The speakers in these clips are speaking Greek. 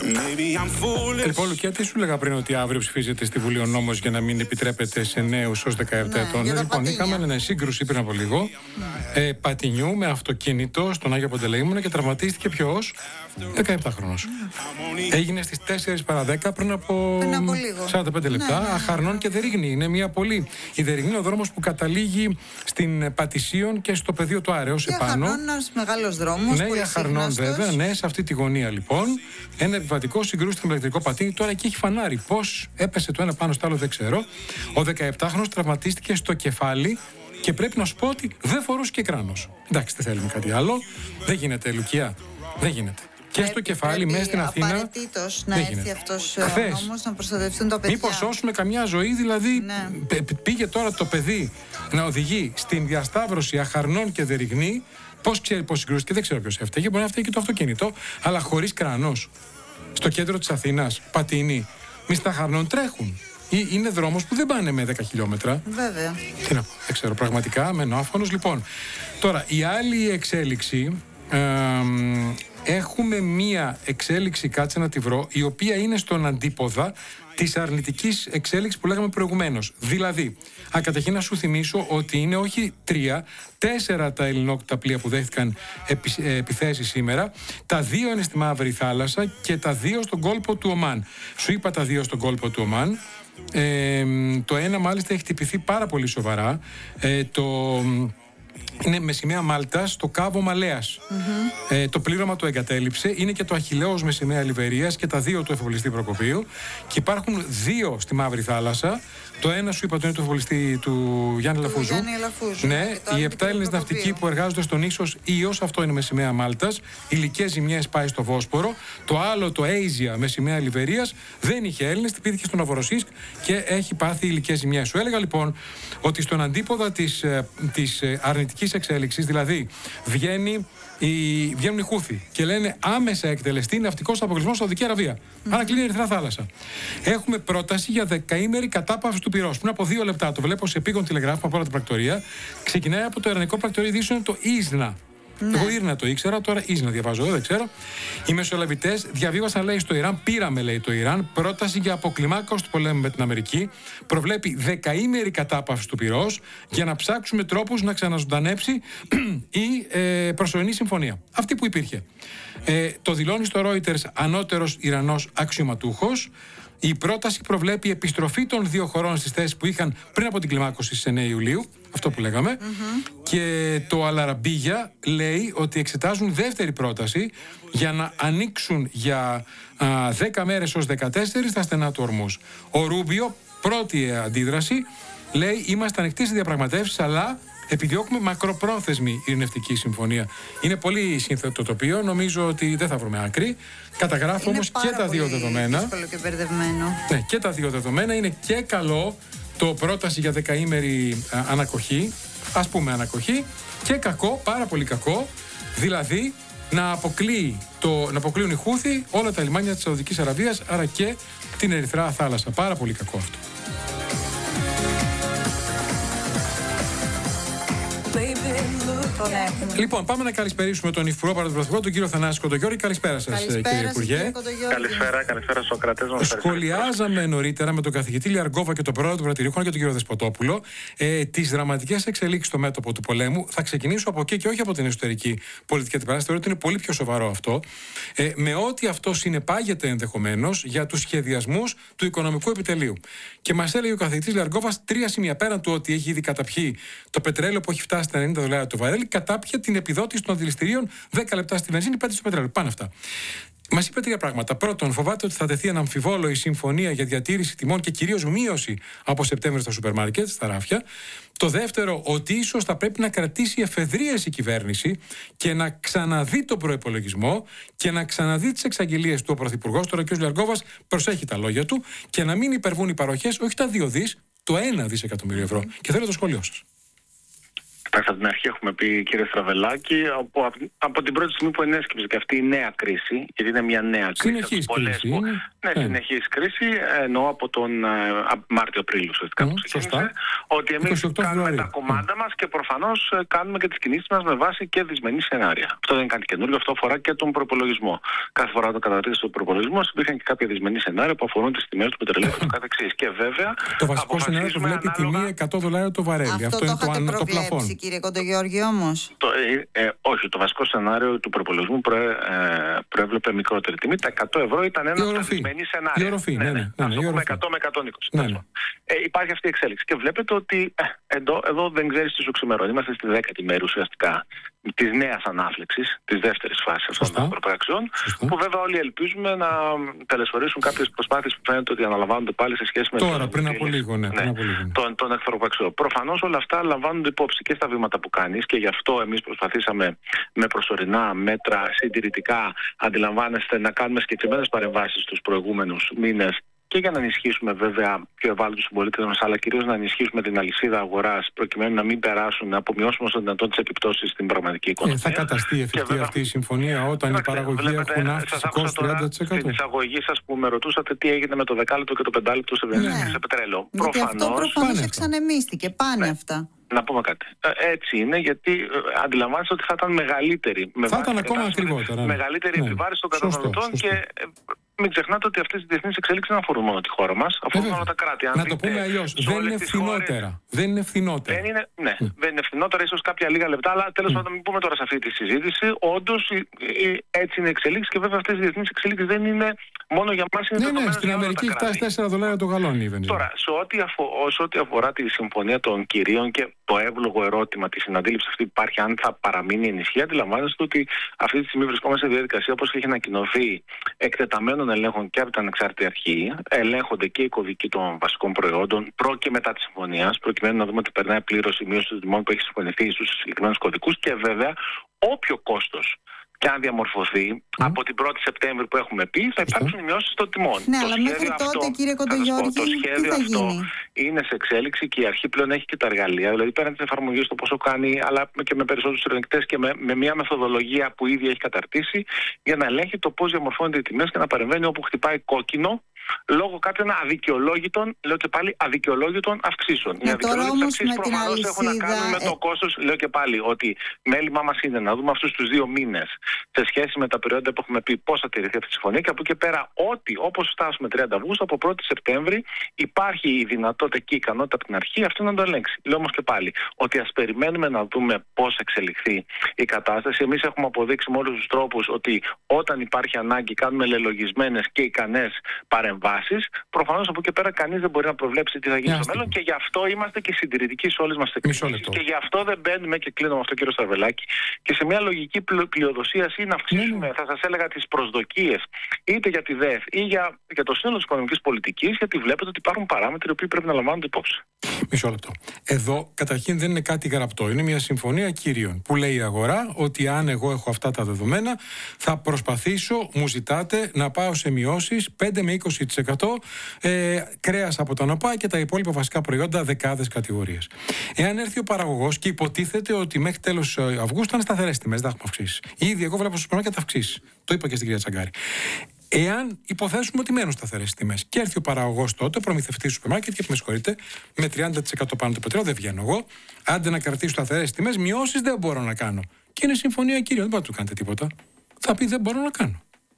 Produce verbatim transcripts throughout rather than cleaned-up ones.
Λοιπόν, Λουκία, τι σου λέγα πριν ότι αύριο ψηφίζεται στη Βουλή ο νόμος για να μην επιτρέπεται σε νέους ως δεκαεπτά Ναι, ετών. για τα Λοιπόν, πατίνια. είχαμε ένα σύγκρουση πριν από λίγο Ναι. ε, πατινιού με αυτοκίνητο στον Άγιο Παντελεήμονα και τραυματίστηκε ποιος? δεκαεπτάχρονος. Έγινε στις τέσσερις παρά δέκα πριν από, Πριν από λίγο. σαράντα πέντε λεπτά. Ναι, ναι, ναι. Αχαρνών και Δερίγνη. Είναι μια πολύ. Η Δερίγνη είναι ο δρόμος που καταλήγει στην Πατησίων και στο πεδίο του Άρεως Για επάνω. Χαρνών, ένας μεγάλος δρόμος. Ναι, πολύ για Χαρνών σύγνωστος. βέβαια, ναι, σε αυτή τη γωνία λοιπόν. Ένα επιβατικό συγκρούστηκε με ηλεκτρικό πατίνι, τώρα εκεί έχει φανάρι. Πώς έπεσε το ένα πάνω στο άλλο δεν ξέρω. Ο δεκαεπτάχρονος τραυματίστηκε στο κεφάλι και πρέπει να σου πω ότι δεν φορούσε και κράνος. Εντάξει, δεν θέλουμε κάτι άλλο. Δεν γίνεται, Λουκία. Δεν γίνεται. Και στο κεφάλι, μέσα στην Αθήνα. Απαραίτητος να δεν έρθει γίνεται. αυτός ο Χθες. νόμος να προστατευτούν τα παιδιά. Μήπως σώσουμε καμιά ζωή, δηλαδή Ναι. π- πήγε τώρα το παιδί να οδηγεί στην διασταύρωση Αχαρνών και Δεριγνή. Πώς ξέρει πώς συγκρούστηκε, δεν ξέρω ποιος έφταιγε. Μπορεί να έφταιγε και το αυτοκίνητο, αλλά χωρίς κράνος. Στο κέντρο της Αθήνας, πατίνι, μη στα Αχαρνών τρέχουν. Ή- Είναι δρόμος που δεν πάνε με δέκα χιλιόμετρα. Βέβαια. Τι να πω, δεν ξέρω, πραγματικά μένω άφωνος. Λοιπόν, τώρα η άλλη εξέλιξη. εμ, έχουμε μία εξέλιξη, κάτσε να τη βρω, η οποία είναι στον αντίποδα της αρνητικής εξέλιξης που λέγαμε προηγουμένως. Δηλαδή, α, καταρχήν να σου θυμίσω ότι είναι όχι τρία, τέσσερα τα ελληνόκτητα πλοία που δέχτηκαν επι, ε, επιθέσεις σήμερα. Τα δύο είναι στη Μαύρη Θάλασσα και τα δύο στον κόλπο του Ομάν. Σου είπα τα δύο στον κόλπο του Ομάν. Ε, το ένα μάλιστα έχει χτυπηθεί πάρα πολύ σοβαρά. Ε, το... Είναι με σημαία Μάλτας στο κάβο Μαλέας. Mm-hmm. Ε, το πλήρωμα το εγκατέλειψε. Είναι και το Αχιλλέος με σημαία Λιβερίας και τα δύο του εφοπλιστή Προκοπίου. Και υπάρχουν δύο στη Μαύρη Θάλασσα. Το ένα σου είπα το είναι του εφοπλιστή του Γιάννη Του Λαφούζου. Γιάννη Λαφούζου. Ναι, Και το άλλο οι του επτά Έλληνες Προκοπίου. ναυτικοί που εργάζονται στον ίσος Ίος, αυτό είναι με σημαία Μάλτας. Υλικές ζημιές πάει στο Βόσπορο. Το άλλο, το Asia με σημαία Λιβερίας, δεν είχε Έλληνες, τυπήθηκε στο Νοβοροσίσκ και έχει πάθει υλικές ζημιές. Σου έλεγα λοιπόν ότι στον αντίποδα της, ε, της ε, αρνητικής εξέλιξης, δηλαδή βγαίνει οι, βγαίνουν οι Χούθοι και λένε άμεσα εκτελεστεί ναυτικός αποκλεισμός στη Σαουδική Αραβία. Mm. Άρα κλείνει η Ερυθρά Θάλασσα. Έχουμε πρόταση για δεκαήμερη κατάπαυση του πυρός. Πριν από δύο λεπτά, το βλέπω σε επίγον τηλεγράφημα από όλα τα πρακτορία, ξεκινάει από το Ιρανικό Πρακτορείο Ειδήσεων το Ίσνα. Ναι. Εγώ Ήρνα το ήξερα, τώρα Ίσνα διαβάζω, δεν ξέρω. Οι μεσολαβητές διαβίβασαν, λέει, στο Ιράν, πήραμε, λέει, το Ιράν, πρόταση για αποκλιμάκωση του πολέμου με την Αμερική. Προβλέπει δεκαήμερη κατάπαυση του πυρός για να ψάξουμε τρόπους να ξαναζωντανέψει η ε, προσωρινή συμφωνία. Αυτή που υπήρχε. Ε, το δηλώνει στο Reuters ανώτερος Ιρανός αξιωματούχος. Η πρόταση προβλέπει επιστροφή των δύο χωρών στις θέσεις που είχαν πριν από την κλιμάκωση στις εννέα Ιουλίου, αυτό που λέγαμε, mm-hmm. και το Αλαραμπίγια λέει ότι εξετάζουν δεύτερη πρόταση για να ανοίξουν για α, δέκα μέρες ως δεκατέσσερις τα στενά του Ορμούς. Ο Ρούμπιο, πρώτη αντίδραση, λέει είμαστε ανοιχτοί σε διαπραγματεύσεις, αλλά επιδιώκουμε μακροπρόθεσμη ειρηνευτική συμφωνία. Είναι πολύ σύνθετο το τοπίο, νομίζω ότι δεν θα βρούμε άκρη. Καταγράφω όμως και τα δύο δεδομένα. Δύσκολο και μπερδευμένο. Ναι, και τα δύο δεδομένα. Είναι και καλό το πρόταση για δεκαήμερη α, ανακοχή, ας πούμε ανακοχή, και κακό, πάρα πολύ κακό, δηλαδή να, αποκλείει το, να αποκλείουν οι Χούθοι όλα τα λιμάνια της Σαουδικής Αραβίας, άρα και την Ερυθρά Θάλασσα. Πάρα πολύ κακό αυτό. Λοιπόν, πάμε να καλησπερίσουμε τον Υφυπουργό παρά τον Πρωθυπουργό, τον κύριο Θανάση Κοντογιώρη. Καλησπέρα σας, Καλησπέρα κύριε σας, Υπουργέ. κύριε Κοντογιώρη. Καλησπέρα, καλησπέρα στους Σοκρατές μας. Σχολιάζαμε νωρίτερα με τον καθηγητή Λιαργκόβα και τον πρόεδρο του Κρατηρίχων και τον κύριο Δεσποτόπουλο ε, τις δραματικές εξελίξεις στο μέτωπο του πολέμου. Θα ξεκινήσω από εκεί και όχι από την εσωτερική πολιτική αντιπαράσταση. Θεωρώ ότι είναι πολύ πιο σοβαρό αυτό. Ε, με ό,τι αυτό συνεπάγεται ενδεχομένως για τους σχεδιασμούς του οικονομικού επιτελείου. Και μας έλεγε ο καθηγητής Λιαργκόβας τρία σημεία. Πέραν του ότι έχει ήδη καταπιεί το πετρέλαιο που έχει φτάσει στα ενενήντα δολάρια το βαρέλι, κατάπιε την επιδότηση των δηληστηρίων δέκα λεπτά στη βενζίνη, πέντε στο πετρέλαιο. Πάνε αυτά. Μας είπε τρία πράγματα. Πρώτον, φοβάται ότι θα τεθεί ένα αμφιβόλο η συμφωνία για διατήρηση τιμών και κυρίως μείωση από Σεπτέμβριο στα σούπερ μάρκετ, στα ράφια. Το δεύτερο, ότι ίσως θα πρέπει να κρατήσει εφεδρείες η κυβέρνηση και να ξαναδεί τον προϋπολογισμό και να ξαναδεί τις εξαγγελίες του ο Πρωθυπουργός. Τώρα ο κ. Λιαργκόβας προσέχει τα λόγια του και να μην υπερβούν οι παροχές, όχι τα δύο δις, το ένα δισεκατομμύριο ευρώ. Και θέλω το σχόλιο σας. Από την αρχή έχουμε πει, κύριε Στραβελάκη, από, από την πρώτη στιγμή που ενέσκυψε και αυτή η νέα κρίση, γιατί είναι μια νέα κρίση. Συνεχής κρίση. Που, είναι. Ναι, ε. συνεχής κρίση, ενώ από τον Μάρτιο-Απρίλιο ουσιαστικά που ξεκίνησε, ότι εμείς κάνουμε τα κομμάτια μας και προφανώς κάνουμε και τις κινήσεις μας με βάση και δυσμενή σενάρια. Αυτό δεν είναι κάτι καινούργιο, αυτό αφορά και τον προπολογισμό. Κάθε φορά το καταρτίζεται στον προπολογισμό, υπήρχαν και κάποια δυσμενή σενάρια που αφορούν τις τιμές του πετρελαίου και το καθεξής. Και βέβαια. Το βασικό σενάριο το βλέπει ανάλογα... τιμή εκατό δολάρια το βαρέλι. Αυτό, αυτό είναι το, το, το πλαφόν. Κύριε Κοντογιώργη, όμως. Το, ε, ε, όχι, το βασικό σενάριο του προπολογισμού προέ, ε, προέβλεπε μικρότερη τιμή. Τα εκατό ευρώ ήταν ένα από τα δυσμενή σενάρια. Η οροφή, ναι, ναι. ναι, ναι, ναι, ναι, εκατό με εκατόν είκοσι. Ναι, ναι. Ε, υπάρχει αυτή η εξέλιξη. Και βλέπετε ότι ε, εδώ, εδώ δεν ξέρεις τι σου ξημερώνει. Είμαστε στη δέκατη μέρα ουσιαστικά της νέας ανάφλεξης, της δεύτερης φάσης αυτών των προπράξεων, που βέβαια όλοι ελπίζουμε να τελεσφορήσουν κάποιες προσπάθειες που φαίνεται ότι αναλαμβάνονται πάλι σε σχέση με Τώρα, τον, πριν από λίγο, ναι, πριν από λίγο, ναι. τον, τον εχθροπραξιό. Προφανώς όλα αυτά λαμβάνονται υπόψη και στα βήματα που κάνεις και γι' αυτό εμείς προσπαθήσαμε με προσωρινά μέτρα συντηρητικά, αντιλαμβάνεστε, να κάνουμε συγκεκριμένες παρεμβάσεις τους προηγούμενους μήνες. Και για να ενισχύσουμε βέβαια πιο ευάλωτους συμπολίτες μας, αλλά κυρίως να ενισχύσουμε την αλυσίδα αγοράς, προκειμένου να μην περάσουν, να απομειώσουμε όσο δυνατόν τις επιπτώσεις στην πραγματική οικονομία. Ε, θα καταστεί εφικτή βέβαια αυτή η συμφωνία όταν οι παραγωγοί έχουν αύξηση κόστος τριάντα τοις εκατό. Στην εισαγωγή σας που με ρωτούσατε τι έγινε με το δεκάλεπτο και το πεντάλεπτο σε, ναι. σε πετρέλαιο. Γιατί προφανώς, αυτό προφανώς εξανεμίστηκε. Πάνε ναι. αυτά. Να πούμε κάτι. Ε, έτσι είναι, γιατί ε, αντιλαμβάνεστε ότι θα ήταν μεγαλύτερη. Θα ήταν ακόμα ακριβότερα. Μεγαλύτερη ναι. επιβάρηση των καταναλωτών και. Ε, μην ξεχνάτε ότι αυτές οι διεθνείς εξελίξεις δεν αφορούν μόνο τη χώρα μας, αφορούν όλα τα κράτη. Αν να το πούμε αλλιώς, δεν είναι φθηνότερα. Χώρες, δεν είναι φθηνότερα. Δεν είναι, ναι, mm. δεν είναι φθηνότερα, ίσως κάποια λίγα λεπτά, αλλά τέλος πάντων, mm. μην πούμε τώρα σε αυτή τη συζήτηση. Όντως, έτσι είναι εξελίξεις και βέβαια αυτές οι διεθνείς εξελίξεις δεν είναι μόνο για μας. Είναι ναι, ναι, στην Αμερική έχει φτάσει τέσσερα δολάρια το γαλόνι η βενζίνη. Τώρα, σε ό,τι, αφο, ό,τι αφορά τη συμφωνία των κυρίων και το εύλογο ερώτημα, τη συναντήληψη αυτή που υπάρχει, αν θα παραμείνει ενισχύ, αντιλαμβάνεστε ότι αυτή τη στιγμή βρισκόμαστε σε διαδικασία, όπως έχει ανακοινωθεί, εκτεταμένων ελέγχων και από την ανεξάρτητη αρχή. Ελέγχονται και οι κωδικοί των βασικών προϊόντων προ και μετά τη συμφωνία, προκειμένου να δούμε ότι περνάει πλήρως η μείωση των τιμών που έχει συμφωνηθεί στους συγκεκριμένους κωδικούς και βέβαια όποιο κόστος και αν διαμορφωθεί mm. από την πρώτη Σεπτέμβρη που έχουμε πει, θα υπάρξουν mm. μειώσεις των τιμών. Ναι, το αλλά μέχρι τότε, αυτό, κύριε Κοντογιώργη, το σχέδιο αυτό γίνει? Είναι σε εξέλιξη και η αρχή πλέον έχει και τα εργαλεία. Δηλαδή, πέραν τη εφαρμογή στο πόσο κάνει, αλλά και με περισσότερους ελεγκτές και με, με μια μεθοδολογία που ήδη έχει καταρτήσει, για να ελέγχει το πώς διαμορφώνονται οι τιμές και να παρεμβαίνει όπου χτυπάει κόκκινο. Λόγω κάποιων αδικαιολόγητων, λέω και πάλι, αδικαιολόγητων αυξήσεων. Ναι, οι αδικαιολόγητες αυξήσεις προφανώς έχουν να κάνουν με το κόστος. Λέω και πάλι ότι μέλημά μας είναι να δούμε αυτούς τους δύο μήνες σε σχέση με τα περιόδια που έχουμε πει πώς θα τηρηθεί αυτή η συμφωνία και από εκεί πέρα ότι όπως φτάσουμε τριάντα Αυγούστου, από πρώτη Σεπτέμβρη υπάρχει η δυνατότητα και η ικανότητα από την αρχή αυτή να το ελέγξει. Λέω όμως και πάλι ότι ας περιμένουμε να δούμε πώς εξελιχθεί η κατάσταση. Εμείς έχουμε αποδείξει με όλους τους τρόπους ότι όταν υπάρχει ανάγκη κάνουμε λελογισμένες και ικανές παρεμβάσεις. Προφανώς από εκεί πέρα κανείς δεν μπορεί να προβλέψει τι θα γίνει στο μέλλον και γι' αυτό είμαστε και συντηρητικοί σε όλες μας τις εκκλήσεις. Και γι' αυτό δεν μπαίνουμε, και κλείνω με αυτό, κύριο Στραβελάκη, και σε μια λογική πλειοδοσία ή να αυξήσουμε, mm. θα σας έλεγα, τις προσδοκίες είτε για τη ΔΕΘ ή για, για το σύνολο της οικονομικής πολιτικής, γιατί βλέπετε ότι υπάρχουν παράμετροι που πρέπει να λαμβάνονται υπόψη. Μισό λεπτό. Εδώ καταρχήν δεν είναι κάτι γραπτό. Είναι μια συμφωνία κύριων που λέει η αγορά ότι αν εγώ έχω αυτά τα δεδομένα, θα προσπαθήσω, μου ζητάτε, να πάω σε μειώσεις πέντε με είκοσι τοις εκατό ε, κρέας από τα νοπά και τα υπόλοιπα βασικά προϊόντα, δεκάδες κατηγορίες. Εάν έρθει ο παραγωγός και υποτίθεται ότι μέχρι τέλος Αυγούστου θα είναι σταθερές τιμές, δεν έχουμε αυξήσει. Ήδη εγώ βλέπω στο σπονάκι θα αυξήσει. Το είπα και στην κυρία Τσαγκάρη. Εάν υποθέσουμε ότι μένουν σταθερές τιμές και έρθει ο παραγωγός τότε, προμηθευτή του σούπερ μάρκετ και με συγχωρείτε, με τριάντα τοις εκατό πάνω το πετρέλαιο δεν βγαίνω εγώ. Άντε να κρατήσω σταθερές τιμές, μειώσεις δεν μπορώ να κάνω. Και είναι συμφωνία κύριε, δεν μπορείτε να του κάνετε τίποτα. Θα πει δεν μπορώ να κάνω.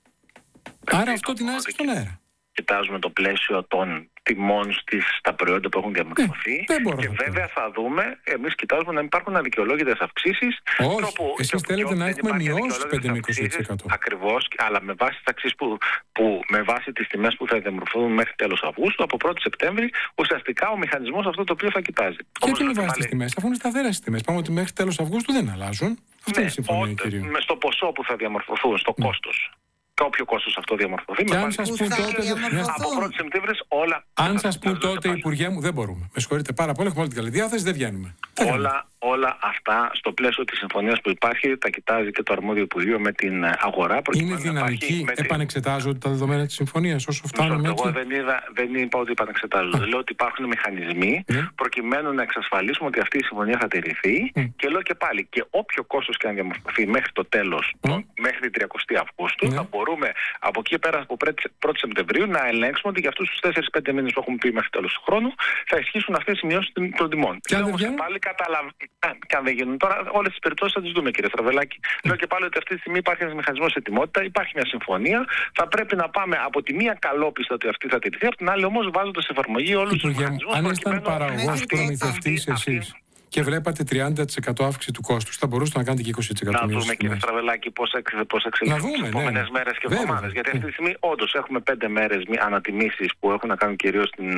Άρα αυτό την άζει στον αέρα. Κοιτάζουμε το πλαίσιο των τιμών στις, στα προϊόντα που έχουν διαμορφωθεί. Ε, και βέβαια θα δούμε, εμείς κοιτάζουμε να μην υπάρχουν αδικαιολόγητες αυξήσεις. Όχι, τρόπο, εσείς θέλετε να έχουμε μειώσει πέντε με είκοσι τοις εκατό. Ακριβώς, αλλά με βάση τις αξίες που, που με βάση τις τιμές που θα διαμορφωθούν μέχρι τέλος Αυγούστου, από πρώτη Σεπτέμβρη, ουσιαστικά ο μηχανισμός αυτό το οποίο θα κοιτάζει. Γιατί με βάση τις τιμές, αφού είναι σταθερές τιμές. Πάμε ότι μέχρι τέλος Αυγούστου δεν αλλάζουν. Αυτό είναι η συμφωνία, κύριε. Στο ποσό που θα διαμορφωθούν, στο ναι. κόστος. Και όποιο κόστος αυτό διαμορφωθεί. Και αν σας πούν τότε. Από πρώτη Σεπτέμβρη όλα. Αν σας πούν τότε, Υπουργέ μου, δεν μπορούμε. Με συγχωρείτε πάρα πολύ, έχουμε όλη την καλή διάθεση, δεν βγαίνουμε. Όλα, όλα αυτά στο πλαίσιο της συμφωνίας που υπάρχει τα κοιτάζει και το αρμόδιο Υπουργείο με την αγορά. Είναι δυναμική, με επανεξετάζονται τα δεδομένα της συμφωνίας όσο φτάνουν έτσι? Εγώ δεν, είδα, δεν είπα ότι επανεξετάζονται. Ah. Λέω ότι υπάρχουν μηχανισμοί yeah. προκειμένου να εξασφαλίσουμε ότι αυτή η συμφωνία θα τηρηθεί mm. και λέω και πάλι και όποιο κόστος και αν διαμορφωθεί μέχρι το τέλος, mm. το, μέχρι την τριαντοστή Αυγούστου, mm. θα μπορούμε από εκεί πέρα από πρώτη Σεπτεμβρίου να ελέγξουμε ότι για αυτούς τους τέσσερις πέντε μήνες που έχουμε πει μέχρι τέλος του χρόνου θα ισχύσουν αυτές οι μειώσεις των τιμών. Και όμως και πάλι καταλαβαίνω. Και αν δεν γίνουν τώρα, όλες τις περιπτώσεις θα τις δούμε, κύριε Στραβελάκη. Mm. Λέω και πάλι ότι αυτή τη στιγμή υπάρχει ένας μηχανισμός ετοιμότητα, υπάρχει μια συμφωνία. Θα πρέπει να πάμε από τη μία καλόπιστα ότι αυτή θα τηρηθεί, από την άλλη όμως βάζοντας σε εφαρμογή όλους τους μηχανισμούς. Αν ήσταν παραγωγός, προμηθευτής εσείς και βλέπατε τριάντα τοις εκατό αύξηση του κόστους, θα μπορούσατε να κάνετε και είκοσι τοις εκατό. Να δούμε, κύριε Στραβελάκη, πώς εξελίσσονται τις επόμενες μέρες και εβδομάδες. Γιατί αυτή τη στιγμή όντως έχουμε πέντε μέρες ανατιμήσεις που έχουν να κάνουν κυρίως στην,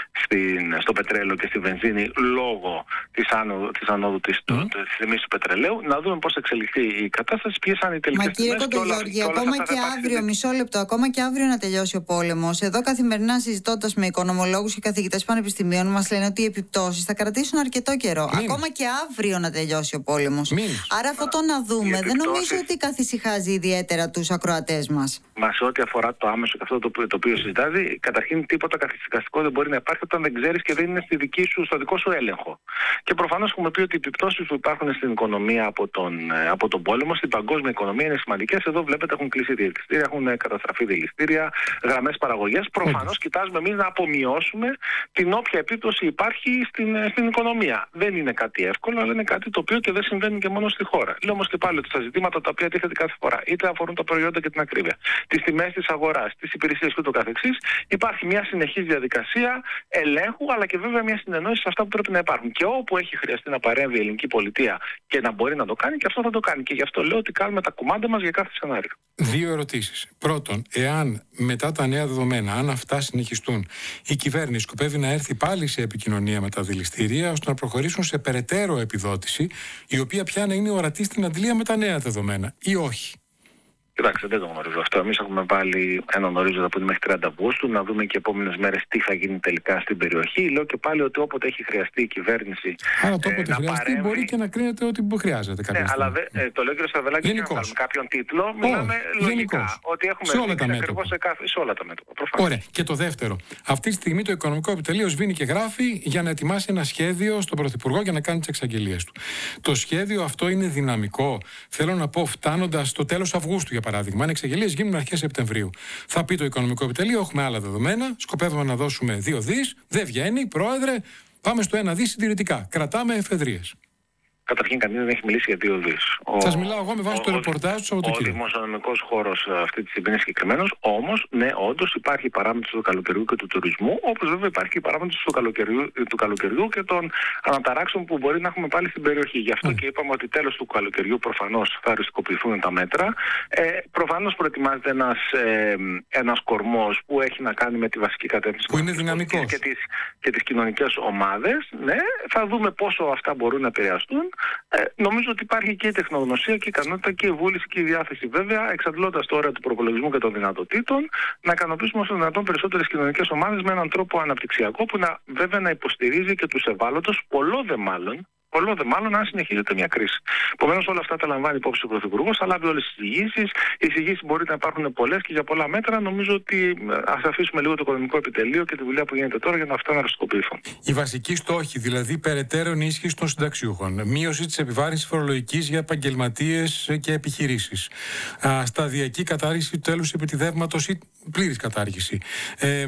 στην, στο πετρέλαιο και στη βενζίνη λόγω της άνοδου της, ανόδου της, mm. της τιμής του πετρελαίου. Να δούμε πώς θα εξελιχθεί η κατάσταση, ποιες θα είναι οι τελικές τιμές. Μα κύριε Κοντογιώργη, ακόμα και αύριο, μισό λεπτό, ακόμα και αύριο να τελειώσει ο πόλεμος. Εδώ καθημερινά συζητώντας με οικονομολόγους και καθηγητές πανεπιστημίων μας λένε ότι οι επιπτώσεις θα κρατήσουν αρκετό καιρό. Μήνες. Ακόμα και αύριο να τελειώσει ο πόλεμος. Μήνες. Άρα αυτό το να δούμε δεν νομίζω ότι καθησυχάζει ιδιαίτερα τους ακροατές μας. Μα σε ό,τι αφορά το άμεσο και αυτό το, το οποίο συζητάζει, καταρχήν τίποτα καθησυχαστικό δεν μπορεί να υπάρχει όταν δεν ξέρεις και δεν είναι στη δική σου, στο δικό σου έλεγχο. Και προφανώς έχουμε πει ότι οι επιπτώσεις που υπάρχουν στην οικονομία από τον, από τον πόλεμο, στην παγκόσμια οικονομία είναι σημαντικές. Εδώ βλέπετε έχουν κλείσει διελκυστήρια, έχουν καταστραφεί διελκυστήρια, γραμμές παραγωγές. Προφανώς κοιτάζουμε εμείς να απομειώσουμε την όποια επίπτωση υπάρχει στην, στην οικονομία. Δεν είναι κάτι εύκολο, αλλά είναι κάτι το οποίο και δεν συμβαίνει και μόνο στη χώρα. Λέω όμως και πάλι ότι στα ζητήματα τα οποία τίθεται κάθε φορά, είτε αφορούν τα προϊόντα και την ακρίβεια, τις τιμές της αγοράς, τις υπηρεσίες και το καθεξής, υπάρχει μια συνεχής διαδικασία ελέγχου, αλλά και βέβαια μια συνεννόηση σε αυτά που πρέπει να υπάρχουν. Και όπου έχει χρειαστεί να παρέμβει η ελληνική πολιτεία και να μπορεί να το κάνει, και αυτό θα το κάνει. Και γι' αυτό λέω ότι κάνουμε τα κουμάντα μας για κάθε σενάριο. Δύο ερωτήσεις. Πρώτον, εάν μετά τα νέα δεδομένα, αν αυτά συνεχιστούν, η κυβέρνηση σκοπεύει να έρθει πάλι σε επικοινωνία με τα δηληστήρια ώστε να προχωρήσουν σε περαιτέρω επιδότηση, η οποία πια να είναι ορατή στην αντλία με τα νέα δεδομένα, ή όχι? Κοιτάξτε, δεν το γνωρίζω αυτό. Εμείς έχουμε βάλει έναν ορίζοντα που είναι μέχρι τριάντα Αυγούστου, να δούμε και επόμενες μέρες τι θα γίνει τελικά στην περιοχή. Λέω και πάλι ότι όποτε έχει χρειαστεί η κυβέρνηση. Άρα, το όποτε ε, χρειαστεί, παρέμβει... μπορεί και να κρίνεται ότι χρειάζεται. Ναι, αλλά δε, ε, το λέω και στο Στραβελάκη, δεν βάλουμε κάποιον τίτλο. Μιλάμε oh, λογικά. Γενικώς. Ότι έχουμε σε όλα τα μέτωπα. Σε, κάθε, σε όλα τα μέτωπα. Προφανώς. Ωραία. Και το δεύτερο. Αυτή τη στιγμή το Οικονομικό Επιτελείο σβήνει και γράφει για να ετοιμάσει ένα σχέδιο στον Πρωθυπουργό για να κάνει τις εξαγγελίες του. Το σχέδιο αυτό είναι δυναμικό. Θέλω να πω, φτάνοντας στο τέλος Αυγούστου, για παράδειγμα, αν εξαγγελίες γίνουν αρχές Σεπτεμβρίου. Θα πει το Οικονομικό Επιτελείο, έχουμε άλλα δεδομένα, σκοπεύουμε να δώσουμε δύο δις, δεν βγαίνει, πρόεδρε, πάμε στο ένα δις συντηρητικά. Κρατάμε εφεδρείες. Καταρχήν, κανείς δεν έχει μιλήσει για δύο δις. Σας μιλάω εγώ με βάση το ρεπορτάζ του Σαββατοκύριακου. Ο δημοσιονομικός χώρος αυτή τη στιγμή είναι συγκεκριμένος, όμως, ναι, όντως υπάρχει η παράμετρος του καλοκαιριού και του τουρισμού, όπως βέβαια υπάρχει η παράμετρος του καλοκαιριού, του καλοκαιριού και των αναταράξεων που μπορεί να έχουμε πάλι στην περιοχή. Γι' αυτό mm. και είπαμε ότι τέλος του καλοκαιριού προφανώς θα οριστικοποιηθούν τα μέτρα. Ε, προφανώς προετοιμάζεται ένας, ε, ένας κορμός που έχει να κάνει με τη βασική κατεύθυνση που είναι δυναμικός και τις, και τις κοινωνικές ομάδες. Ναι, θα δούμε πόσο αυτά μπορούν να επηρεαστούν. Ε, νομίζω ότι υπάρχει και η τεχνογνωσία και η ικανότητα και η βούληση και η διάθεση, βέβαια, εξαντλώντας το όριο του προπολογισμού και των δυνατοτήτων, να ικανοποιήσουμε όσο δυνατόν περισσότερες κοινωνικές ομάδες με έναν τρόπο αναπτυξιακό που να, βέβαια να υποστηρίζει και τους ευάλωτους, πολλό δε μάλλον. Πολλό δε μάλλον αν συνεχίζεται μια κρίση. Επομένως, όλα αυτά τα λαμβάνει υπόψη ο Πρωθυπουργός, θα λάβει όλες τις εισηγήσεις. Οι εισηγήσεις μπορεί να υπάρχουν πολλές και για πολλά μέτρα. Νομίζω ότι ας αφήσουμε λίγο το Οικονομικό Επιτελείο και τη δουλειά που γίνεται τώρα για να αυτά να ρευστοποιηθούν. Οι βασικοί στόχοι, δηλαδή περαιτέρω ενίσχυση των συνταξιούχων, μείωση της επιβάρυνσης φορολογικής για επαγγελματίες και επιχειρήσεις, σταδιακή κατάργηση του τέλους επιτιδεύματος ή πλήρης κατάργηση, ε,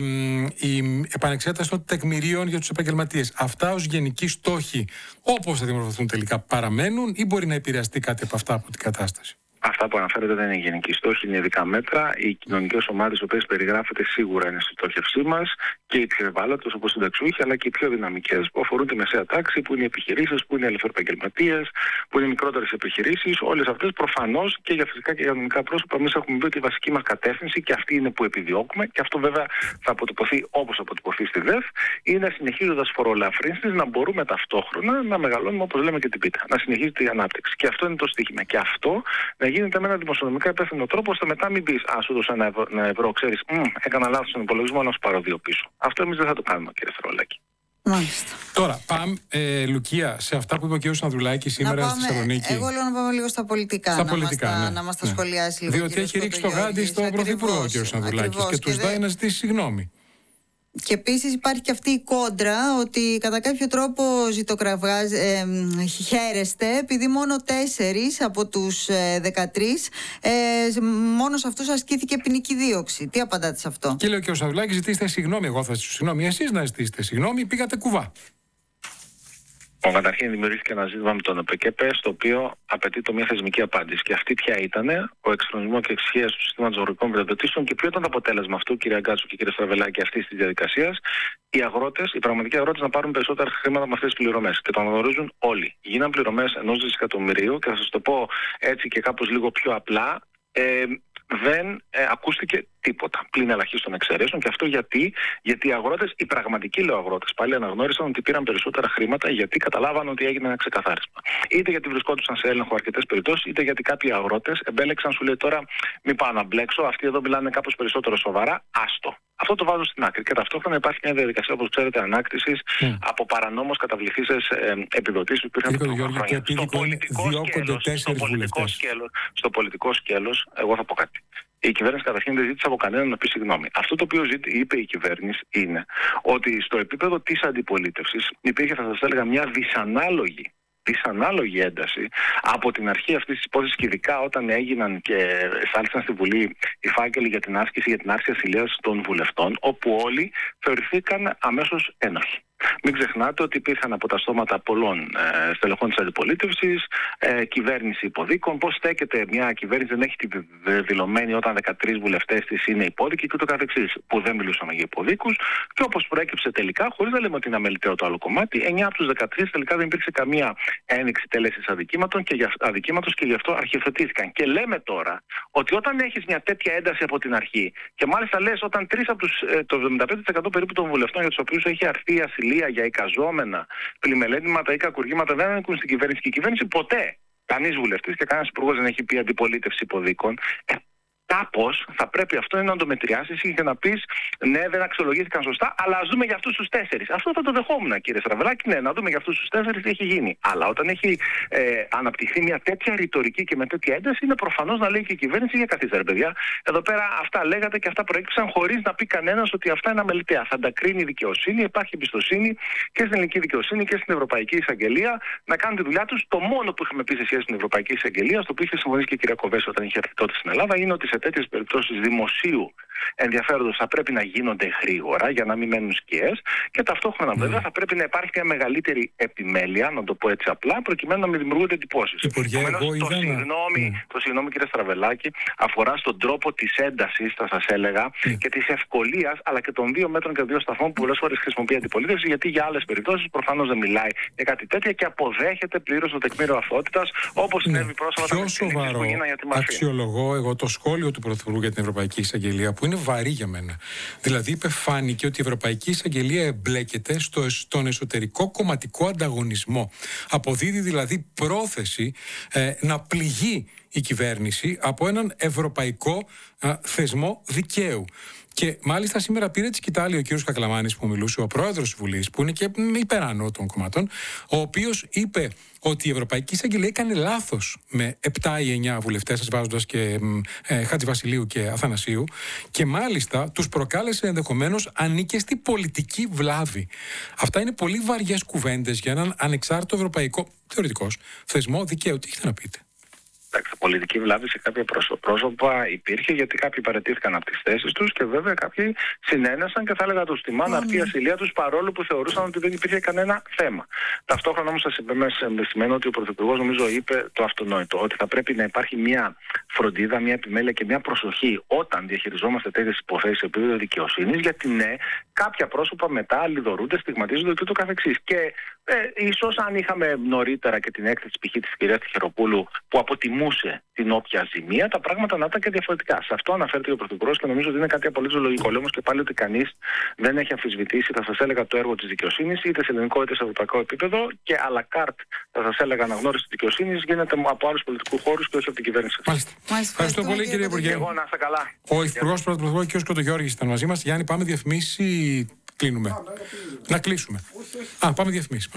η επανεξέταση των τεκμηρίων για τους επαγγελματίες. Αυτά ως γενικοί στόχοι, όπως θα δημορφωθούν τελικά, παραμένουν ή μπορεί να επηρεαστεί κάτι από αυτά από την κατάσταση? Αυτά που αναφέρετε δεν είναι γενικοί στόχοι, είναι ειδικά μέτρα. Οι κοινωνικές ομάδες, οι οποίες περιγράφεται, σίγουρα είναι στη στόχευσή μας, και οι πιο ευάλωτες όπως συνταξιούχοι, αλλά και οι πιο δυναμικές που αφορούν τη μεσαία τάξη, που είναι οι επιχειρήσεις, που είναι οι ελευθεροεπαγγελματίες, που είναι οι μικρότερες επιχειρήσεις. Όλες αυτές προφανώς και για φυσικά και για νομικά πρόσωπα, εμείς έχουμε πει ότι η βασική μας κατεύθυνση, και αυτή είναι που επιδιώκουμε, και αυτό βέβαια θα αποτυπωθεί όπως αποτυπωθεί στη ΔΕΦ, είναι συνεχίζοντας φορολαφρύνσεις να μπορούμε ταυτόχρονα να μεγαλώνουμε, όπως λέμε και την πίτα, να συνεχίζεται η ανάπτυξη. Και αυτό είναι το στοίχημα. Και αυτό να γίνεται με ένα δημοσιονομικά υπεύθυνο τρόπο, ώστε μετά μην πεις, α, σου δώσα ένα ευρώ, ένα ευρώ ξέρεις, έκανα λάθος στον υπολογισμό, να σου πάρω δύο πίσω. Αυτό εμείς δεν θα το κάνουμε, κύριε Στραβελάκη. Μάλιστα. Τώρα, πάμε, ε, Λουκία, σε αυτά που είπε ο κ. Ανδρουλάκης σήμερα πάμε, στη Θεσσαλονίκη. Εγώ λέω να πάμε λίγο στα πολιτικά. Στα να πολιτικά, μας τα, ναι. να μας τα ναι. σχολιάσει λίγο. Διότι έχει ρίξει το γάντι στον Πρωθυπουργό ο κ. Ανδρουλάκης και του ζητάει να ζητήσει συγγνώμη. Και επίσης υπάρχει και αυτή η κόντρα ότι κατά κάποιο τρόπο ζητοκραυγάζει, ε, χαίρεστε επειδή μόνο τέσσερις από τους ε, δεκατρείς ε, μόνο σε αυτούς ασκήθηκε ποινική δίωξη. Τι απαντάτε σε αυτό? Και λέει ο κ. Ανδρουλάκης, ζητήστε συγγνώμη. Εγώ θα ζητήσω συγγνώμη. Εσείς να ζητήσετε συγγνώμη, πήγατε κουβά. Καταρχήν δημιουργήθηκε ένα ζήτημα με τον ΕΠΕΚΕΠΕ, στο οποίο απαιτεί το μια θεσμική απάντηση. Και αυτή ποια ήταν, ο εξυγχρονισμός και εξισχέαση του συστήματος αγροτικών επιδοτήσεων, και ποιο ήταν το αποτέλεσμα αυτού, κυρία Γκάτσου και κύριε Στραβελάκη, αυτή τη διαδικασία, οι αγρότες, οι πραγματικοί αγρότες να πάρουν περισσότερα χρήματα με αυτές τις πληρωμές. Και το αναγνωρίζουν όλοι. Γίναν πληρωμές ενός δισεκατομμυρίου, και θα σας το πω έτσι και κάπως λίγο πιο απλά. Ε, δεν ε, ακούστηκε τίποτα πλην ελαχίστων εξαιρέσεων. Και αυτό γιατί, γιατί οι αγρότες, οι πραγματικοί λέω αγρότες, πάλι αναγνώρισαν ότι πήραν περισσότερα χρήματα, γιατί καταλάβαν ότι έγινε ένα ξεκαθάρισμα. Είτε γιατί βρισκόντουσαν σε έλεγχο αρκετές περιπτώσεις, είτε γιατί κάποιοι αγρότες εμπέλεξαν, σου λέει τώρα, μην πάω να μπλέξω, αυτοί εδώ μιλάνε κάπως περισσότερο σοβαρά, άστο. Αυτό το βάζω στην άκρη. Και ταυτόχρονα υπάρχει μια διαδικασία, όπως ξέρετε, ανάκτησης mm. από παρανόμως καταβληθήσεις ε, επιδοτήσεις που υπήρχαν πριν από χρόνια. Στο πολιτικό σκέλος, στο πολιτικό σκέλος, στο πολιτικό σκέλος, εγώ θα πω κάτι. Η κυβέρνηση καταρχήν δεν ζήτησε από κανέναν να πει συγγνώμη. Αυτό το οποίο είπε η κυβέρνηση είναι ότι στο επίπεδο της αντιπολίτευσης υπήρχε, θα σας έλεγα, μια δυσανάλογη δυσανάλογη ένταση από την αρχή αυτής της υπόθεσης, και ειδικά όταν έγιναν και εισάλθησαν στη Βουλή οι φάκελοι για την άσκηση, για την άρση ασυλίας των βουλευτών, όπου όλοι θεωρηθήκαν αμέσως ένοχοι. Μην ξεχνάτε ότι υπήρχαν από τα στόματα πολλών ε, στελεχών της αντιπολίτευσης, ε, κυβέρνηση υποδίκων. Πώς στέκεται μια κυβέρνηση, δεν έχει τη δηλωμένη όταν δεκατρείς βουλευτές της είναι υπόδικοι και ούτω καθεξής, που δεν μιλούσαμε για υποδίκους. Και όπως προέκυψε τελικά, χωρίς να λέμε ότι είναι αμεληταίο το άλλο κομμάτι, εννιά από τους δεκατρείς τελικά δεν υπήρξε καμία ένοιξη τέλεσης αδικήματος και, αδικήματος και γι' αυτό αρχιοθετήθηκαν. Και λέμε τώρα ότι όταν έχεις μια τέτοια ένταση από την αρχή, και μάλιστα λες όταν τρεις από τους, ε, το εβδομήντα πέντε τοις εκατό περίπου των βουλευτών για τους οποίους έχει αρθεί η ασυλία για εικαζόμενα πλημελέντηματα ή κακουργήματα δεν ανήκουν στην κυβέρνηση, και η κυβέρνηση ποτέ, κανείς βουλευτής και κανένας υπουργός δεν έχει πει αντιπολίτευση υποδίκων. Ε, Κάπως θα πρέπει αυτό να το μετριάσεις και να πεις ναι, δεν αξιολογήθηκαν σωστά, αλλά ας δούμε για αυτούς τους τέσσερις. Αυτό θα το δεχόμουν, κύριε Στραβελάκη, ναι, να δούμε για αυτούς τους τέσσερις τι έχει γίνει. Αλλά όταν έχει ε, αναπτυχθεί μια τέτοια ρητορική και με τέτοια ένταση, είναι προφανώς να λέει και η κυβέρνηση για καθίστε ρε παιδιά. Εδώ πέρα αυτά λέγατε και αυτά προέκυψαν χωρίς να πει κανένας ότι αυτά είναι αμεληταία. Θα τα κρίνει η δικαιοσύνη, υπάρχει εμπιστοσύνη και στην ελληνική δικαιοσύνη και στην Ευρωπαϊκή Εισαγγελία να κάνουν τη δουλειά τους. Το μόνο που είχαμε πει σε σχέση με την Ευρωπαϊκή Εισαγγελία, στο οποίο είχε συμφωνήσει και η κυρία Κοβέση όταν είχε έρθει τότε στην Ελλάδα, είναι ότι σε τέτοιες περιπτώσεις δημοσίου ενδιαφέροντος θα πρέπει να γίνονται γρήγορα για να μην μένουν σκιές, και ταυτόχρονα mm. βέβαια θα πρέπει να υπάρχει μια μεγαλύτερη επιμέλεια, να το πω έτσι απλά, προκειμένου να μην δημιουργούνται εντυπώσεις. Επομένως, το, συγγνώμη, mm. το συγγνώμη κύριε Στραβελάκη αφορά στον τρόπο της έντασης, θα σας έλεγα, mm. και της ευκολίας, αλλά και των δύο μέτρων και δύο σταθμών που πολλές φορές χρησιμοποιεί η αντιπολίτευση, γιατί για άλλες περιπτώσεις προφανώς δεν μιλάει για κάτι τέτοια και αποδέχεται πλήρως το τεκμήριο αθωότητας, όπως συνέβη mm. πρόσφατα με τις κινήσεις που γίνανε για τη μαφία. Αξιολογώ εγώ το σχόλιο του Πρωθυπουργού για την Ευρωπαϊκή Εισαγγελία, που είναι βαρύ για μένα. Δηλαδή, είπε, φάνηκε ότι η Ευρωπαϊκή Εισαγγελία εμπλέκεται στο, στον εσωτερικό κομματικό ανταγωνισμό. Αποδίδει δηλαδή πρόθεση ε, να πληγεί η κυβέρνηση από έναν ευρωπαϊκό α, θεσμό δικαίου. Και μάλιστα σήμερα πήρε τη σκητάλη ο κ. Κακλαμάνης που μιλούσε, ο πρόεδρος της Βουλής, που είναι και υπεράνω των κομμάτων, ο οποίος είπε ότι η Ευρωπαϊκή Εισαγγελία έκανε λάθος με επτά ή εννιά βουλευτές, βάζοντας και ε, Χατζηβασιλείου και Αθανασίου, και μάλιστα τους προκάλεσε ενδεχομένως ανίκαιστη πολιτική βλάβη. Αυτά είναι πολύ βαριές κουβέντες για έναν ανεξάρτητο ευρωπαϊκό, θεωρητικός, θεσμό δικαίου. Τι έχετε να πείτε? Εντάξει, πολιτική βλάβη σε κάποια πρόσωπα υπήρχε, γιατί κάποιοι παραιτήθηκαν από τις θέσεις τους και βέβαια κάποιοι συνένεσαν και θα έλεγα τους τιμά να έρθει η ασυλία τους, παρόλο που θεωρούσαν ότι δεν υπήρχε κανένα θέμα. Ταυτόχρονα όμως σας επισημαίνω ότι ο Πρωθυπουργός νομίζω είπε το αυτονόητο, ότι θα πρέπει να υπάρχει μια φροντίδα, μια επιμέλεια και μια προσοχή όταν διαχειριζόμαστε τέτοιες υποθέσεις σε επίπεδο δικαιοσύνης, γιατί ναι, κάποια πρόσωπα μετά λιδωρούνται, στιγματίζονται και το καθεξής. Και ε, ίσως αν είχαμε νωρίτερα και την έκθεση π.χ. της κυρίας Τυχεροπούλου που αποτιμούσε την όποια ζημία, τα πράγματα να ήταν και διαφορετικά. Σε αυτό αναφέρεται ο Πρωθυπουργός και νομίζω ότι είναι κάτι απολύτως λογικό. Λέω όμως και πάλι ότι κανείς δεν έχει αμφισβητήσει, θα σας έλεγα, το έργο της δικαιοσύνης, είτε σε ελληνικό είτε σε ευρωπαϊκό επίπεδο, και à la carte, θα σας έλεγα, αναγνώριση της δικαιοσύνης γίνεται από άλλους πολιτικούς χώρους και όχι από την κυβέρνηση. Μάλιστα. Ευχαριστώ πολύ, κύριε Υπουργέ. Εγώ να είστε καλά. Ο Υφυπουργός Πρωθυπουργός κ. Κοντογιώργης ήταν μαζί μας. Γιάννη, πάμε διαφημίσει. κλείνουμε. Να κλείσουμε. Α, πάμε διαφημίσεις.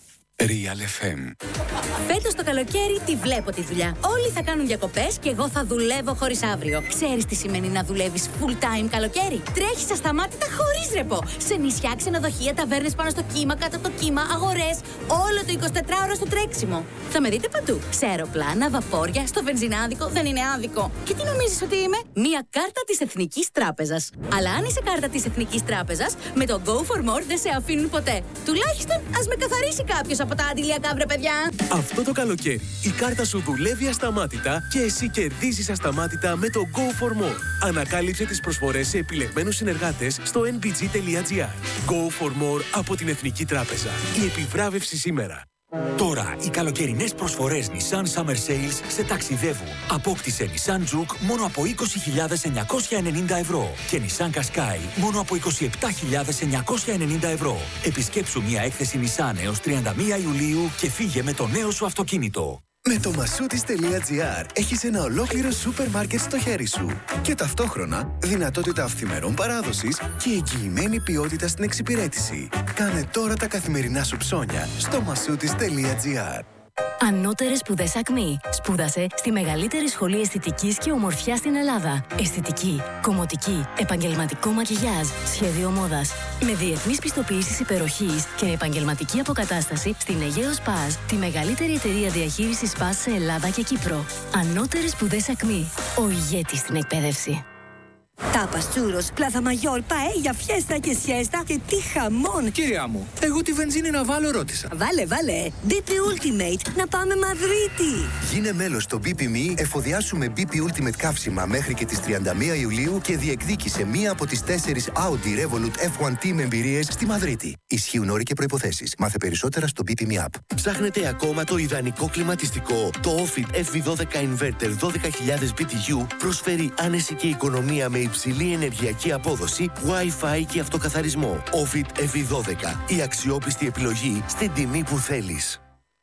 Real εφ εμ. Φέτος το καλοκαίρι τη βλέπω τη δουλειά. Όλοι θα κάνουν διακοπές και εγώ θα δουλεύω χωρίς αύριο. Ξέρεις τι σημαίνει να δουλεύεις full time καλοκαίρι? Τρέχεις ασταμάτητα χωρίς ρεπό. Σε νησιά, ξενοδοχεία, ταβέρνες πάνω στο κύμα, κάτω από το κύμα, αγορές. Όλο το εικοσιτετράωρο στο τρέξιμο. Θα με δείτε παντού. Σε αεροπλάνα, βαπόρια, στο βενζινάδικο. Δεν είναι άδικο. Και τι νομίζεις ότι είμαι? Μία κάρτα της Εθνικής Τράπεζας. Αλλά αν είσαι κάρτα της Εθνικής Τράπεζας, με το Go for More δεν σε αφήνουν ποτέ. Τουλάχιστον ας με καθαρίσει κάποιος από τα αντιλιακά, βρε παιδιά. Αυτό το καλοκαίρι η κάρτα σου δουλεύει ασταμάτητα και εσύ κερδίζεις ασταμάτητα με το Go for More. Ανακάλυψε τις προσφορές σε επιλεγμένους συνεργάτες στο εν μπι τζι τελεία τζι άρ. Go for More από την Εθνική Τράπεζα. Η επιβράβευση σήμερα. Τώρα οι καλοκαιρινές προσφορές Nissan Summer Sales σε ταξιδεύουν. Απόκτησε Nissan Juke μόνο από είκοσι χιλιάδες εννιακόσια ενενήντα ευρώ και Nissan Qashqai μόνο από είκοσι επτά χιλιάδες εννιακόσια ενενήντα ευρώ. Επισκέψου μια έκθεση Nissan έως τριάντα μία Ιουλίου και φύγε με το νέο σου αυτοκίνητο. Με το μασούτις τελεία τζι άρ έχεις ένα ολόκληρο σούπερ μάρκετ στο χέρι σου και ταυτόχρονα δυνατότητα αυθημερών παράδοσης και εγγυημένη ποιότητα στην εξυπηρέτηση. Κάνε τώρα τα καθημερινά σου ψώνια στο μασούτις τελεία τζι άρ. Ανώτερες σπουδές Ακμή. Σπούδασε στη μεγαλύτερη σχολή αισθητικής και ομορφιάς στην Ελλάδα. Αισθητική, κομμωτική, επαγγελματικό μακιγιάζ, σχέδιο μόδας. Με διεθνείς πιστοποιήσεις υπεροχής και επαγγελματική αποκατάσταση στην Αιγαίο Σπας, τη μεγαλύτερη εταιρεία διαχείρισης σπας σε Ελλάδα και Κύπρο. Ανώτερες σπουδές Ακμή. Ο ηγέτης στην εκπαίδευση. Τάπας, τσούρος, πλάθα μαγιόρ, παέλια, φιέστα και σιέστα και τι χαμόν! Κυρία μου, εγώ τη βενζίνη να βάλω ρώτησα. Βάλε, βάλε! μπι πι Ultimate, να πάμε Μαδρίτη! Γίνε μέλος στο μπι πι εμ ι, εφοδιάσουμε μπι πι Ultimate καύσιμα μέχρι και τις τριάντα μία Ιουλίου και διεκδίκησε μία από τις τέσσερις Audi Revolut εφ ουάν Team εμπειρίες στη Μαδρίτη. Ισχύουν όροι και προϋποθέσεις. Μάθε περισσότερα στο μπι πι εμ ι App. Ψάχνετε ακόμα το ιδανικό κλιματιστικό? Το Ofit εφ βι δώδεκα Inverter δώδεκα χιλιάδες μπι τι γιου προσφέρει άνεση και οικονομία με υψηλή ενεργειακή απόδοση, Wi-Fi και αυτοκαθαρισμό. Ofit εφ βι δώδεκα. Η αξιόπιστη επιλογή στην τιμή που θέλεις.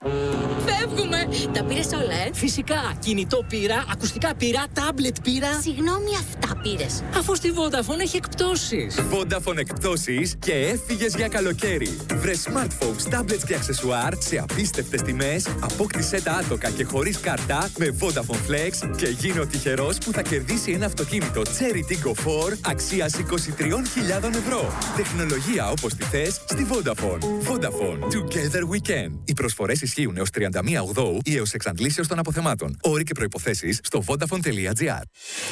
Φεύγουμε! Τα πήρες όλα, ε? Φυσικά! Κινητό πήρα, ακουστικά πήρα, τάμπλετ πήρα. Συγγνώμη, αυτά πήρες? Αφού στη Vodafone έχει εκπτώσεις. Vodafone εκπτώσεις και έφυγες για καλοκαίρι. Βρε smartphones, tablets και αξεσουάρ σε απίστευτες τιμές. Απόκτησέ τα άτοκα και χωρίς κάρτα με Vodafone Flex και γίνε ο τυχερός που θα κερδίσει ένα αυτοκίνητο Cherry Tiggo φορ αξίας είκοσι τρεις χιλιάδες ευρώ. Τεχνολογία όπως τη θες στη Vodafone. Vodafone. Together we can. Οι προσφορές ισχύουν έως τριάντα μία Οκτωβρίου ή έως εξαντλήσεως των αποθεμάτων. Όροι και προϋποθέσεις στο vodafone τελεία τζι άρ.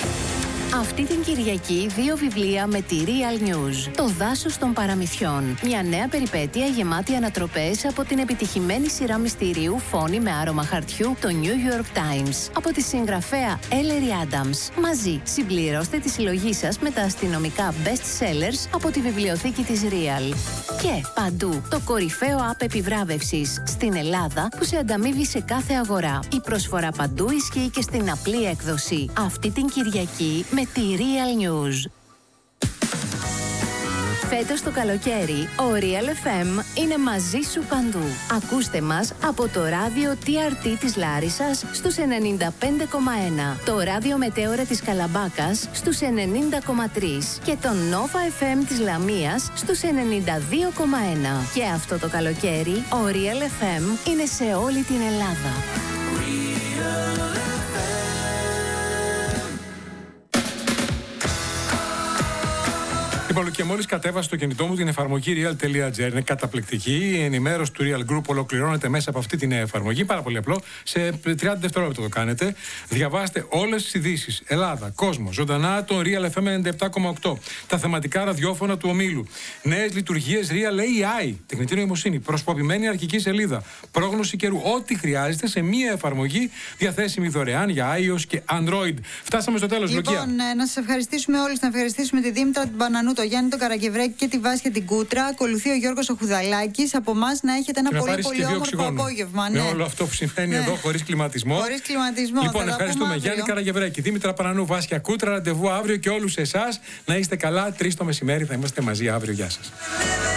Αυτή την Κυριακή δύο βιβλία με τη Real News. Το δάσος των παραμυθιών. Μια νέα περιπέτεια γεμάτη ανατροπές από την επιτυχημένη σειρά μυστηρίου Φόνη με άρωμα χαρτιού, το New York Times. Από τη συγγραφέα Ellery Adams. Μαζί συμπληρώστε τη συλλογή σας με τα αστυνομικά best sellers από τη βιβλιοθήκη της Real. Και παντού το κορυφαίο app επιβράβευσης στην Ελλάδα που σε ανταμείβει σε κάθε αγορά. Η προσφορά παντού ισχύει και στην απλή έκδοση. Αυτή την Κυριακή με τη Real News. Φέτος το καλοκαίρι, ο Real εφ εμ είναι μαζί σου παντού. Ακούστε μας από το ράδιο τι αρ τι της Λάρισσας στους ενενήντα πέντε κόμμα ένα, το ράδιο Μετέωρα της Καλαμπάκας στους ενενήντα κόμμα τρία και το Nova εφ εμ της Λαμίας στους ενενήντα δύο κόμμα ένα. Και αυτό το καλοκαίρι, ο Real εφ εμ είναι σε όλη την Ελλάδα. Λοιπόν, και μόλις κατέβασα στο κινητό μου την εφαρμογή real τελεία τζι άρ. Είναι καταπληκτική. Η ενημέρωση του Real Group ολοκληρώνεται μέσα από αυτή την εφαρμογή. Πάρα πολύ απλό. Σε τριάντα δευτερόλεπτα το κάνετε. Διαβάστε όλες τις ειδήσεις. Ελλάδα, κόσμο, ζωντανά το Real εφ εμ ενενήντα επτά κόμμα οκτώ. Τα θεματικά ραδιόφωνα του ομίλου. Νέες λειτουργίες Real έι άι. Τεχνητή νοημοσύνη. Προσποποιημένη αρχική σελίδα. Πρόγνωση καιρού. Ό,τι χρειάζεται σε μία εφαρμογή διαθέσιμη δωρεάν για iOS και Android. Φτάσαμε στο τέλος, λοιπόν, Λουκία. Λοιπόν, να σας ευχαριστήσουμε όλους. Να ευχαριστήσουμε τη Δήμητρα, την Πανανού, το Γιάννη, τον Καρακευρέκη και τη Βάσια την Κούτρα. Ακολουθεί ο Γιώργος ο Χουδαλάκης. Από εμάς να έχετε ένα πολύ πολύ όμορφο απόγευμα. Με ναι. όλο αυτό που συμβαίνει ναι. εδώ, χωρίς κλιματισμό. Χωρίς κλιματισμό. Λοιπόν, ευχαριστούμε Γιάννη Καρακευρέκη, Δήμητρα Πανανού, Βάσια Κούτρα. Ραντεβού αύριο και όλους εσάς να είστε καλά. Τρεις το μεσημέρι θα είμαστε μαζί αύριο. Γεια σας.